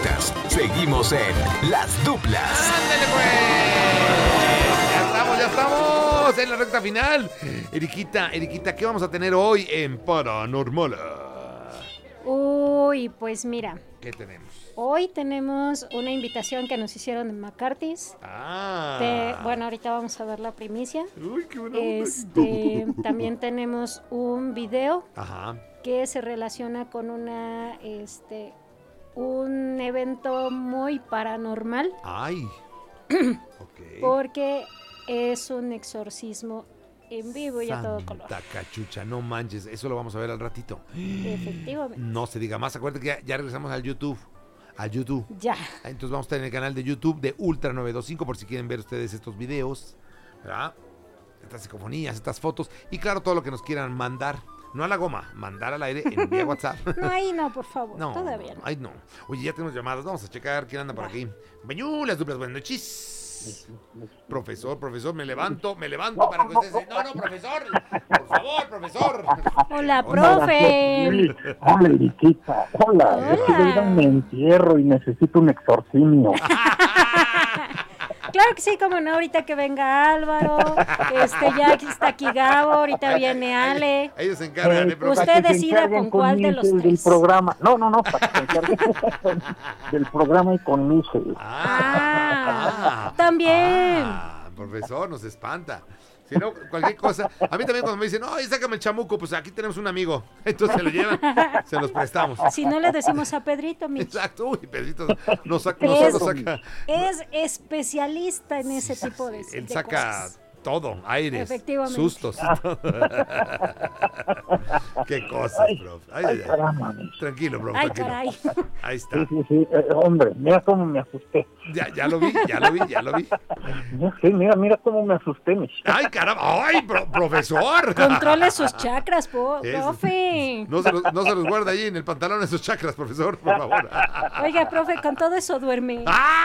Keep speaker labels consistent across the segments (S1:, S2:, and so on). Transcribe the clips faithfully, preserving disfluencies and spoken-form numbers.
S1: conectas. Seguimos en Las Duplas.
S2: ¡Ándale, pues! Ya estamos, ya estamos en la recta final. Eriquita, Eriquita, ¿qué vamos a tener hoy en Paranormal?
S3: Uy, pues mira.
S2: ¿Qué tenemos?
S3: Hoy tenemos una invitación que nos hicieron de McCarthy's.
S2: Ah.
S3: De, bueno, ahorita vamos a ver la primicia.
S2: Uy, qué buena
S3: Este, también tenemos un video
S2: Ajá.
S3: que se relaciona con una, este, un evento muy paranormal.
S2: Ay. Ok.
S3: Porque es un exorcismo en vivo y a todo color.
S2: Santa cachucha, no manches, eso lo vamos a ver al ratito.
S3: Efectivamente.
S2: No se diga más, acuérdate que ya, ya regresamos al YouTube. Al YouTube.
S3: Ya.
S2: Entonces vamos a estar en el canal de YouTube de Ultra nueve dos cinco por si quieren ver ustedes estos videos, ¿verdad? Estas psicofonías, estas fotos y claro, todo lo que nos quieran mandar. No a la goma, mandar al aire en vía WhatsApp.
S3: No, ahí no, por favor,
S2: No,
S3: todavía no.
S2: Ay, no. Oye, ya tenemos llamadas, vamos a checar quién anda por aquí. Bañú, las duplas, buenas noches. Profesor, profesor, me levanto, me levanto para que ustedes... No, no, profesor, por favor, profesor.
S3: Hola, profe.
S4: Hola, Eriquita. Hola.
S3: Hola.
S4: Es que yo iba en mi entierro y necesito un exorcismo.
S3: Claro que sí, como no, ahorita que venga Álvaro, este, ya aquí está aquí Gabo, ahorita viene Ale.
S2: Ellos se encargan, ¿eh, profe?
S3: Usted
S4: Para que se
S3: decida
S4: encarguen
S3: con cuál de
S4: Michel
S3: los
S4: del
S3: tres.
S4: programa. No, no, no, para que se encarguen del programa y con Michel.
S3: Ah, también.
S2: Ah, profesor, nos espanta. Si no, cualquier cosa. A mí también cuando me dicen, oye, sácame el chamuco, pues aquí tenemos un amigo. Entonces se lo llevan, se los prestamos.
S3: Si no le decimos a Pedrito, mi
S2: Exacto, uy, Pedrito nos saca,
S3: Es-
S2: nos saca,
S3: es especialista en ese tipo de,
S2: él
S3: de
S2: saca
S3: cosas.
S2: todo, aires,
S3: Efectivamente.
S2: sustos. Qué cosas, profe. Ay, ay, ay.
S4: Caramba, Michel.
S2: Tranquilo, profe,
S3: Ay,
S2: tranquilo.
S3: caray.
S2: Ahí está.
S4: Sí, sí, sí. Eh, hombre, mira cómo me asusté.
S2: Ya, ya lo vi, ya lo vi, ya lo vi.
S4: Ya sé, mira, mira cómo me asusté, Michel.
S2: Ay, caramba, ay, pro- profesor.
S3: Controle sus chakras, po-
S2: Eso.
S3: profe.
S2: No se, los, no se los guarda ahí en el pantalón esos chakras, profesor, por favor.
S3: Oiga, profe, con todo eso duerme.
S2: ¡Ah!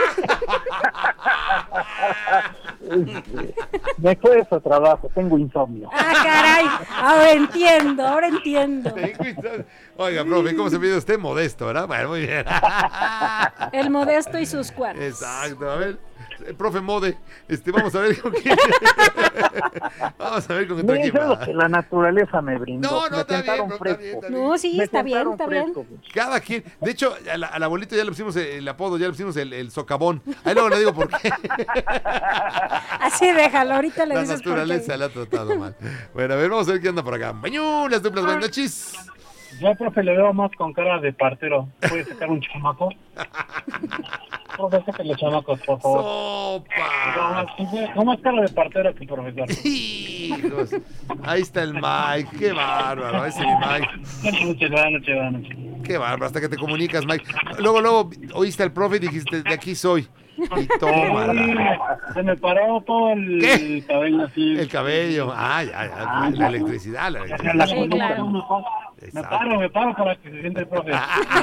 S4: Me cuesta trabajo, tengo insomnio.
S3: Ah, caray. Ahora entiendo, ahora entiendo.
S2: Oiga, profe, ¿cómo se pide usted? Modesto, ¿verdad? Bueno, muy bien.
S3: El modesto y sus cuernos.
S2: Exacto, a ver. eh, Profe Mode, este, vamos a ver con quién. Vamos a ver con
S4: Mira,
S2: quién
S4: eso es lo
S2: va.
S4: que la naturaleza me brindó.
S2: No, no,
S4: me
S2: está bien,
S4: tentaron
S2: bro, está bien,
S4: fresco.
S2: está bien.
S3: No, sí,
S4: Me
S3: está bien,
S4: tentaron
S3: está bien.
S4: fresco, Michel.
S2: Cada quien. De hecho, al, al abuelito ya le pusimos el apodo, ya le pusimos el, el socavón. Ahí luego le digo por qué.
S3: Así déjalo, ahorita le
S2: La
S3: dices por qué.
S2: naturaleza le ha tratado mal. Bueno, a ver, vamos a ver qué anda por acá. Bañú, las duplas, buenas noches.
S5: Yo, profe, le veo más con cara de partero. ¿Puede sacar un chamaco? Profe, saque los chamacos, por favor.
S2: ¡Sopa!
S5: ¿Cómo es cara de partero que profesor?
S2: Hijos. Ahí está el Mike. Qué bárbaro. Ese es mi Mike.
S5: Buenas noches, buenas noches, buenas noches.
S2: Qué bárbaro. Hasta que te comunicas, Mike. Luego, luego oíste al profe y dijiste, de aquí soy. Y tómala.
S5: Se me paró todo el,
S2: ¿Qué?
S5: el cabello así.
S2: El cabello. Ah, ya, ya. La electricidad, la
S5: La
S2: electricidad.
S3: Sí,
S5: columna,
S3: claro.
S5: me paro, Me
S2: Exacto.
S5: paro, me paro para que se siente el profe.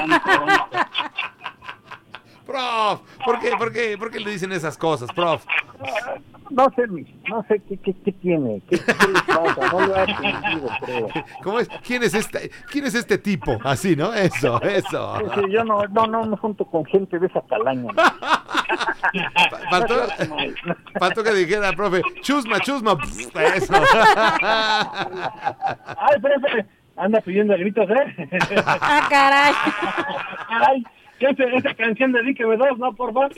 S2: Prof, ¿por qué, por qué, por qué le dicen esas cosas, prof?
S4: No sé, Michel, no sé qué, qué, qué tiene, qué, qué le pasa, no lo ha entendido, creo.
S2: ¿Cómo es? ¿Quién es este, quién es este tipo? Así, ¿no? Eso, eso.
S4: Sí, sí, yo no, no, no me junto con gente de esa calaña.
S2: Faltó, faltó que dijera, profe, chusma, chusma. Eso.
S5: Ay, profe, anda pidiendo gritos, ¿eh?
S3: Ah, caray.
S5: Ay, ¿qué es esa canción de Dique dos? No, por favor.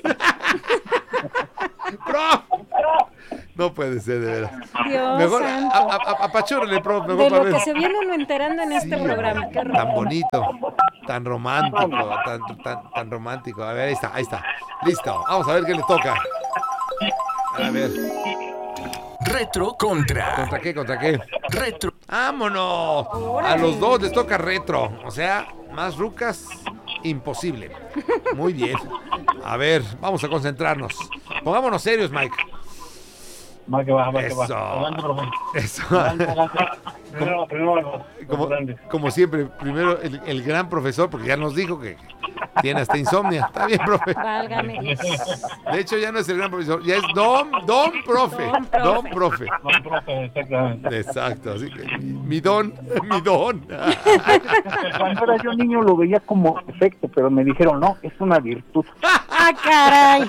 S2: ¡Prof! No puede ser, de veras.
S3: Dios
S2: Mejor
S3: santo.
S2: a- a- a- apachúrale, prof, mejor
S3: De
S2: para
S3: lo que
S2: ver.
S3: se viene uno enterando en este
S2: Sí,
S3: programa. Qué
S2: tan
S3: horror.
S2: bonito, tan romántico, tan, tan, tan romántico. A ver, ahí está, ahí está. Listo, vamos a ver qué le toca. A ver,
S1: Retro contra
S2: ¿contra qué, contra qué?
S1: retro.
S2: ¡Vámonos! A los dos les toca retro. O sea, más rucas, imposible. Muy bien. A ver, vamos a concentrarnos. Pongámonos serios, Mike.
S5: Va que va, va que
S2: Eso.
S5: va. Adelante, profe.
S2: Eso.
S5: Adelante, adelante. Primero, primero los, los
S2: Como,
S5: grandes.
S2: como siempre, primero el, el gran profesor, porque ya nos dijo que Tiene hasta insomnia. Está bien, profe.
S3: Válgame Dios.
S2: De hecho, ya no es el gran profesor, ya es Don, Don Profe.
S3: Don Profe.
S2: Don Profe.
S5: Don profe, exactamente.
S2: Exacto, así que mi Don, mi Don.
S4: Cuando era yo niño lo veía como defecto, pero me dijeron, no, es una virtud.
S3: ¡Ah, caray!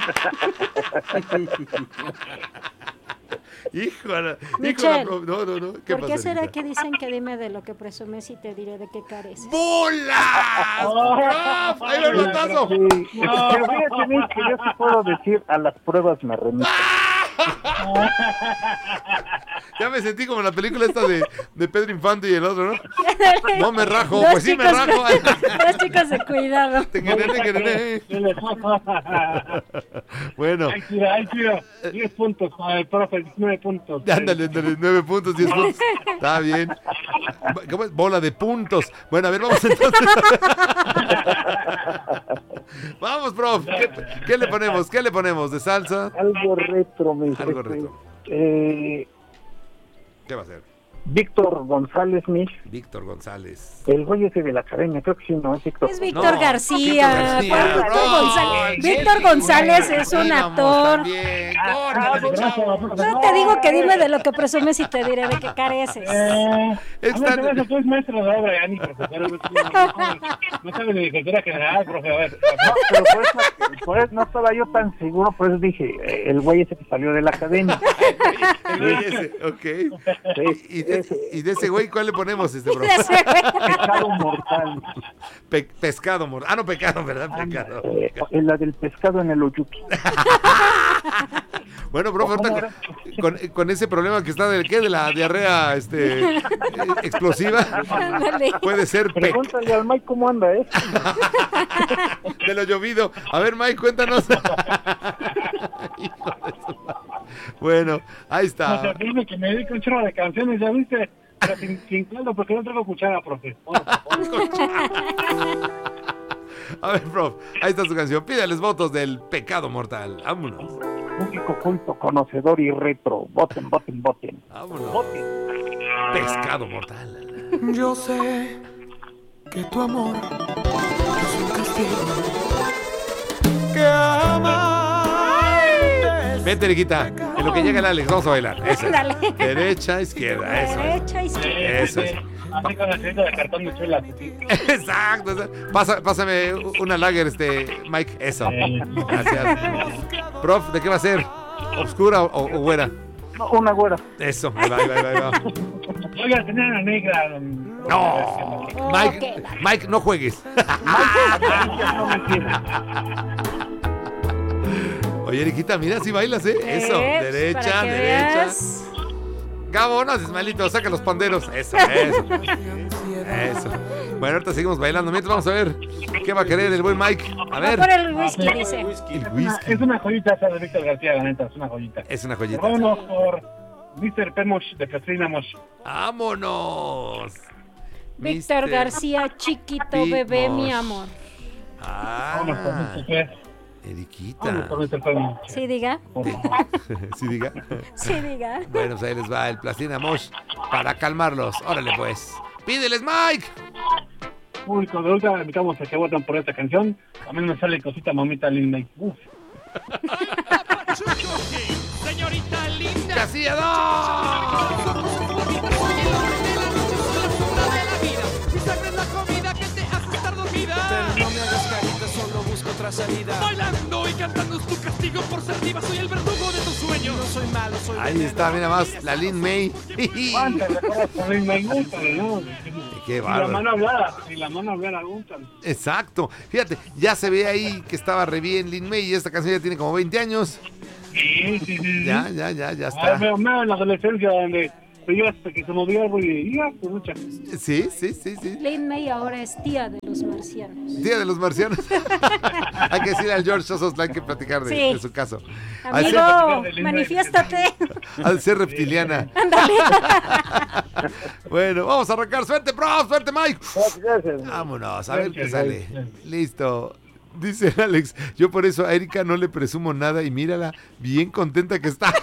S2: Híjole,
S3: Michelle,
S2: híjole, no, no, no. ¿Qué
S3: ¿Por qué
S2: pasa,
S3: será
S2: Anita?
S3: que dicen que dime de lo que presumes y te diré de qué careces?
S2: ¡Bolas! ¡Prof! ¡Ahí va el matazo!
S4: Sí, pero fíjate, Miss, que yo sí puedo decir, a las pruebas me remito.
S2: Ya me sentí como en la película esta de, de Pedro Infante y el otro, ¿no? No me rajo,
S3: Dos
S2: pues sí me
S3: chicos-
S2: rajo.
S3: Dos chicos de cuidado.
S2: Te queré, te queré.
S5: ¿Qué le pasa?
S2: Bueno,
S5: Ahí tira, ahí tira. diez puntos para el profe, nueve puntos.
S2: ándale, ándale, nueve puntos, diez puntos. Está bien. ¿Cómo es? Bola de puntos. Bueno, a ver, vamos entonces. Vamos, prof. ¿Qué, qué le ponemos? ¿Qué le ponemos? ¿De salsa?
S4: Algo retro, Miss.
S2: Algo
S4: este,
S2: retro.
S4: Eh,
S2: ¿Qué va a ser?
S4: Víctor González, Miss.
S2: Víctor González.
S4: El güey ese de la academia, creo que sí, no, es Víctor.
S3: Es Víctor
S2: No,
S3: García.
S2: Víctor García,
S3: ¿Cuál Víctor
S2: bro?
S3: González?
S2: Sí,
S3: Víctor
S2: sí,
S3: González
S2: güey,
S3: es un
S2: íbamos
S3: actor.
S2: también.
S5: Ah,
S2: Córrele, chavo.
S3: No te digo que dime de lo que presumes y te diré de qué careces.
S5: Eh,
S2: Extra-
S5: a ver, tú eres maestro de obra, ya ni profesor. No, no, no sabes de cultura general, profe. A ver.
S4: No, pero por eso, por eso no estaba yo tan seguro, por eso dije, eh, el güey ese que salió de la academia.
S2: El güey ese, ok.
S4: Sí,
S2: ¿Y de,
S4: ese,
S2: y de ese güey cuál le ponemos, este bro?
S4: pescado mortal.
S2: Pe- pescado, mor. Ah, no, pecado, ¿verdad? Pecado.
S4: Eh, eh, la del pescado en el oyuki.
S2: Bueno, profe, ahorita con, con, con ese problema que está del ¿qué? De la diarrea este, eh, explosiva,
S3: Ándale.
S2: puede ser pe-
S4: Pregúntale al Mike cómo anda, ¿eh?
S2: de lo llovido. A ver, Mike, cuéntanos. Hijo de su madre. Bueno, ahí
S5: O sea,
S2: está.
S5: dime que me dedico un chorro de canciones, ¿ya viste? Pero sin, sin caldo, porque no traigo cuchara, profe. Bueno,
S2: A ver, prof, ahí está su canción. Pídales votos del pecado mortal. Vámonos.
S4: Público culto, conocedor y retro. Voten, voten, voten.
S2: Vámonos. Pescado mortal.
S6: Yo sé que tu amor es un castigo que ama.
S2: Vente, Riquita. En lo que llega el Alex, vamos a bailar. Eso es.
S3: Dale.
S2: Derecha, izquierda. Eso es.
S3: Derecha, izquierda.
S2: Eso es.
S5: así con la cinta de cartón de chela. Sí.
S2: Exacto. esa- Pasa, pásame una lager, este, Mike. Eso. Gracias. Prof, ¿de qué va a ser? ¿Obscura o, o güera?
S4: No, una güera.
S2: Eso. Ahí va, ahí va, ahí va, ahí va.
S5: Oiga, tenía una negra. don-
S2: No. Mike, Mike, no juegues.
S4: No me entiende.
S2: Oye, Riquita, mira si bailas, ¿eh? Eso.
S3: Eh, pues,
S2: Derecha,
S3: para que
S2: derecha.
S3: veas.
S2: Gabo, no haces malito, saca los panderos. Eso, eso. Eso. Bueno, ahorita seguimos bailando. Mientras vamos a ver qué va a querer el buen Mike. A
S3: Va
S2: ver.
S3: por el whisky, dice.
S2: El
S5: Es una,
S2: whisky.
S5: es una joyita esa de Víctor García, la neta, es una joyita.
S2: Es una joyita.
S5: Vámonos por mister Pemosh de Catrina Mosh.
S2: ¡Vámonos!
S3: Víctor
S2: mister
S3: García, chiquito bebé, mi amor.
S5: Vámonos por
S2: Ah,
S5: mister P.
S2: Eriquita.
S5: Vámonos por mister Pemosh.
S3: Sí, diga.
S5: Por favor.
S2: ¿Sí diga?
S3: Sí, diga.
S2: Bueno, pues ahí les va el Plastina Mosh para calmarlos. Órale, pues. ¡Pídeles, Mike!
S5: Público de Ultra, invitamos a que voten por esta canción. También nos sale cosita mamita linda. Uf.
S7: Señorita linda.
S2: ¡Casilla dos!
S7: Mi sangre es la comida que te hace estar dormida.
S6: Pero no me hagas carita, solo busco otra salida.
S7: Bailando y cantando es tu castigo por ser diva. Soy el verdugo de tus sueños.
S6: No soy malo, soy
S2: Ahí
S6: veneno.
S2: está, mira más, la Lin May.
S5: ¿Cuántas recuerdas con Lin May? Gúntale, ¿no?
S2: Qué
S5: Si la
S2: bárbaro.
S5: mano hablara, si la mano hablara, gúntale.
S2: Exacto. Fíjate, ya se ve ahí que estaba re bien Lin May y esta canción ya tiene como veinte años.
S5: Sí, sí, sí. sí.
S2: Ya, ya, ya, ya
S5: Ah,
S2: está.
S5: veo veo en la adolescencia donde yo hasta que se movía algo y ya, pues mucha.
S2: Sí, sí, sí, sí.
S3: Lin May ahora es tía de los marcianos.
S2: Día de los marcianos. Hay que decirle al George Soslan que platicar de,
S3: Sí.
S2: de su caso. Al
S3: Amigo,
S2: ser,
S3: manifiéstate.
S2: al ser reptiliana.
S3: Ándale.
S2: Bueno, vamos a arrancar. Suerte, prof, suerte, Mike.
S4: Gracias.
S2: Vámonos, a ver qué
S5: Gracias,
S2: sale.
S5: gracias.
S2: Listo. Dice Alex, yo por eso a Erika no le presumo nada y mírala, bien contenta que está.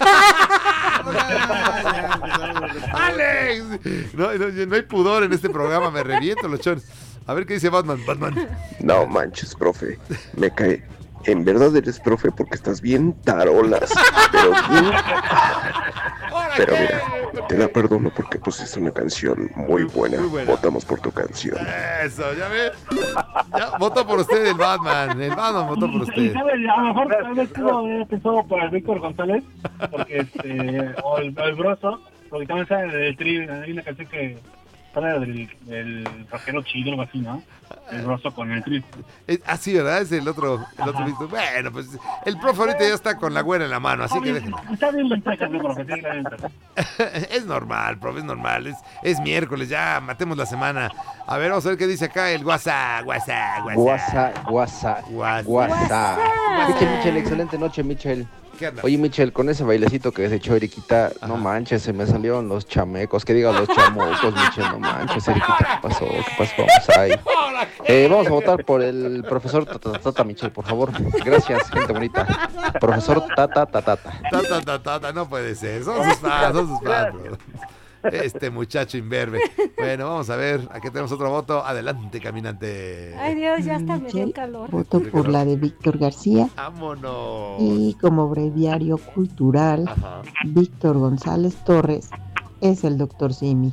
S2: ¡Alex! No, no, no hay pudor en este programa, me reviento los chones. A ver qué dice Batman. Batman.
S8: No manches, profe. Me cae. En verdad eres profe porque estás bien tarolas. Pero bien. Pero mira, te la perdono porque pusiste una canción muy buena.
S2: Muy buena.
S8: Votamos por tu canción.
S2: Eso, ya ves. Ya, votó por usted el Batman. El Batman votó por
S5: Y
S2: usted.
S5: sabes, a lo mejor tal vez pudo haber pensado para el Víctor González, porque este, o el, el Broso, porque también sale del tri, hay una canción que sale del, del rockero chido, algo así, ¿no? El Broso con el tri.
S2: Es, ah, sí, ¿verdad? Es el otro, el otro Víctor. Bueno, pues el profe ahorita ya está con la güera en la mano, así que déjenlo.
S5: Está bien la empresa, ¿no? Profe? Sí, la empresa.
S2: Es normal, profe, es normal. Es, es miércoles, ya matemos la semana. A ver, vamos a ver qué dice acá el WhatsApp, WhatsApp, WhatsApp.
S9: Guasa, guasa,
S2: WhatsApp.
S9: guasa. Michel, Michel, excelente noche, Michel.
S2: ¿Qué anda?
S9: Oye, Michel, con ese bailecito que desechó Eriquita, no manches, se me salieron los chamecos, que diga los chamucos, Michel, no manches, Eriquita, ¿qué pasó? ¿Qué pasó? Vamos ahí. Eh, vamos a votar por el profesor Tata, Tata, Michel, por favor. Gracias, gente bonita. Profesor Tata, Tata, Tata.
S2: Tata, tata, tata, no puede ser. Son sus fans, son sus fans, bro. Este muchacho imberbe. Bueno, vamos a ver. Aquí tenemos otro voto. Adelante, caminante.
S3: Ay, Dios, ya hasta me dio
S10: Michelle,
S3: calor.
S10: voto por la de Víctor García
S2: Vámonos.
S10: y como breviario cultural,
S2: Ajá.
S10: Víctor González Torres es el doctor Simi.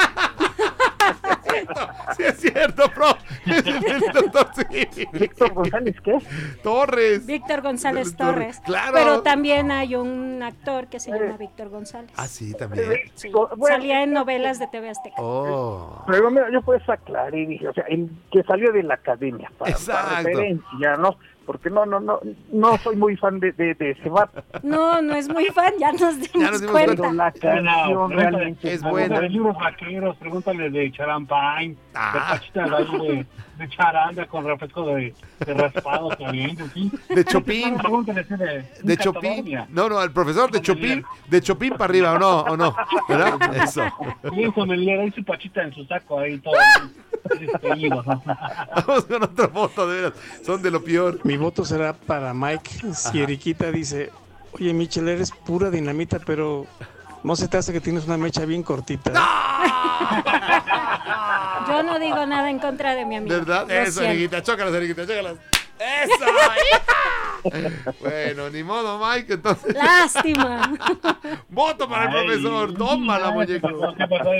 S2: Sí, es cierto, bro. Es el doctor sí.
S4: Víctor González, ¿qué?
S2: Torres.
S3: Víctor González Torres.
S2: Claro.
S3: Pero también hay un actor que se llama Víctor González.
S2: Ah, sí, también.
S3: Sí,
S4: Bueno,
S3: salía en novelas de T V Azteca.
S2: Oh.
S4: Pero mira, yo pues aclaré, dije, o sea, en, que salió de la academia, para, para
S2: Exacto.
S4: referencia, ¿no? Porque no, no, no, no soy muy fan de, de, de ese vato.
S3: No, no es muy fan, ya nos dimos,
S2: Ya nos dimos
S3: cuenta.
S4: Pero la canción realmente
S2: es
S5: A los
S2: buena.
S5: de libros vaqueros, pregúntale de Charampain, de
S2: Ah.
S5: Pachitas ahí de, de charanda con refresco de, de raspado caliente, ¿sí?
S2: De Chopin.
S5: Pregúntale así de,
S2: De Chopin. No, no, al profesor de Chopin. De Chopin para arriba, ¿o no? ¿O no? ¿Verdad? Eso.
S5: Bien sommelier, ahí su pachita en su saco, ahí todo despedido.
S2: Vamos con otro voto, de veras. Son de lo peor.
S11: Mi voto será para Mike. Si Eriquita dice, oye, Michel, eres pura dinamita, pero no se te hace que tienes una mecha bien cortita.
S3: Yo no digo nada en contra de mi amigo.
S2: ¿Verdad?
S3: Lo
S2: Eso,
S3: siento.
S2: Eriquita. Chócalas, Eriquita, chócalas. ¡Eso! Bueno, ni modo, Mike, entonces.
S3: Lástima.
S2: Voto para el
S5: Ay,
S2: profesor. Toma la muñeca.
S5: ¿Qué pasó?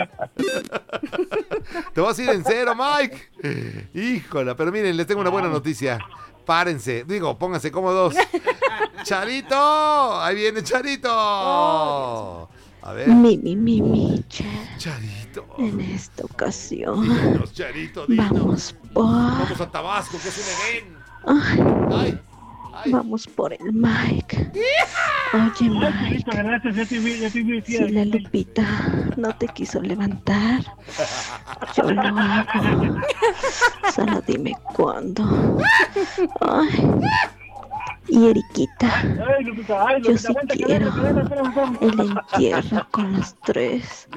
S2: Te vas a ir en cero, Mike. Híjola, pero miren, les tengo una buena noticia. Párense, digo, pónganse cómodos. Charito, ahí viene Charito. A ver,
S10: Mi, mi, mi, Michel.
S2: Charito.
S10: En esta ocasión,
S2: Dinos, Charito, dinos.
S10: vamos por...
S2: Vamos a Tabasco, que es un evento.
S10: Ay,
S2: Ay, ay.
S10: vamos por el Mike. Oye, Mike,
S5: Gracias, ya te vi, ya te vi.
S10: si la Lupita no te quiso levantar, yo lo hago. Solo dime cuándo. Ay. Y Eriquita,
S5: Ay, Lupita, ay,
S10: yo
S5: Lupita,
S10: sí
S5: vente,
S10: quiero
S5: vente, vente, vente, vente.
S10: el entierro con los tres.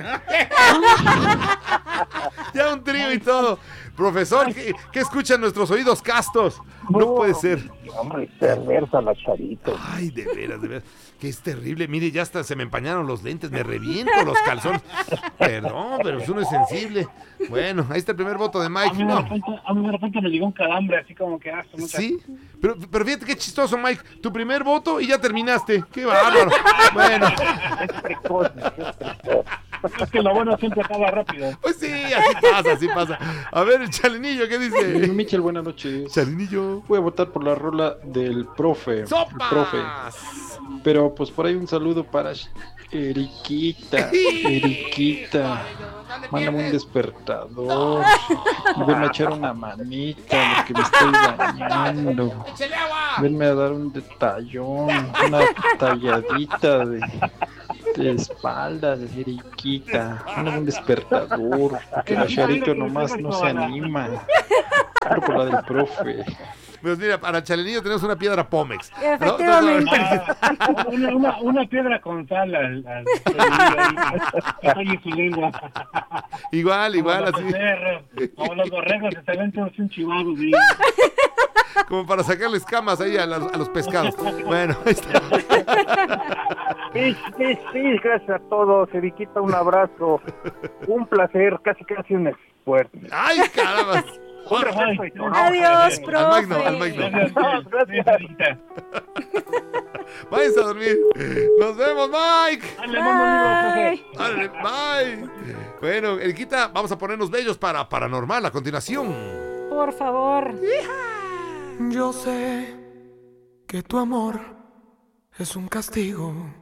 S2: Ya un trío y todo. Profesor, ¿qué, qué escuchan nuestros oídos castos? No puede ser.
S4: Hombre, perversa la Charito.
S2: Ay, de veras, de veras. Que es terrible. Mire, ya hasta se me empañaron los lentes, me reviento los calzones. Perdón, pero pues uno es sensible. Bueno, ahí está el primer voto de
S5: A
S2: Mike.
S5: mí, de
S2: No.
S5: repente, a mí de repente me llegó un calambre, así como que hace mucha...
S2: Sí, pero, pero fíjate qué chistoso, Mike. Tu primer voto y ya terminaste. Qué bárbaro. Bueno,
S4: Es precoz, es precoz.
S5: Es que lo bueno siempre acaba rápido.
S2: pues sí, así pasa, así pasa. A ver, el Chalinillo, ¿qué dice?
S12: Michel, buenas noches.
S2: Chalinillo.
S12: Voy a votar por la rola del profe. El profe.
S2: ¡Sopas!
S12: Pero pues por ahí un saludo para Eriquita. Eriquita. Mándame un despertador. Venme a echar una manita porque me estoy bañando. Venme a dar un detallón, una talladita de, de espalda de Eriquita. Mándame un despertador porque la Charito nomás no se anima. Pero por la del profe.
S2: Pues mira, para Chalinillo tenemos una piedra Pómex. ¿no?
S3: Efectivamente.
S5: Ah, una, una, una piedra con sal al, al, al, al su lengua.
S2: Igual, igual,
S5: Como
S2: así.
S5: los becerros, como los borregos se ven todos enchivados. ¿Sí?
S2: Como para sacarle escamas ahí a, las- a los pescados. Bueno, ahí está.
S4: Sí, sí, sí, gracias a todos. Eriquita, un abrazo. Un placer, casi casi un esfuerzo.
S2: ¡Ay, caramba!
S3: Adiós, profe.
S2: Al magno, al magno.
S5: Gracias, Eriquita.
S2: Váyanse a dormir. Nos vemos, Mike.
S3: Bye.
S2: Dale, bye. Bueno, Eriquita, vamos a ponernos bellos para Paranormal a continuación.
S3: Por favor.
S6: Yo sé que tu amor es un castigo.